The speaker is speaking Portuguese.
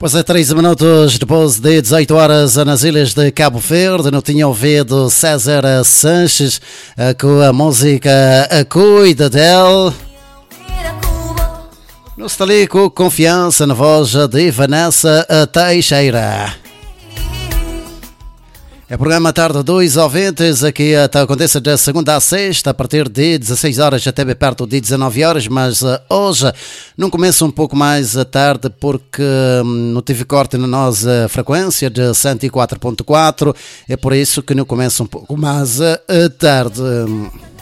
Pois é, 13 minutos depois de 18 horas nas ilhas de Cabo Verde, não tinha ouvido César Sanches com a música Cuida dele. Não está ali com confiança na voz de Vanessa Teixeira. É o programa Tarde 2 ouvintes, aqui acontece de segunda a sexta, a partir de 16 horas até bem perto de 19 horas, mas hoje não começa um pouco mais tarde porque não tive corte na nossa frequência de 104.4, é por isso que não começa um pouco mais tarde.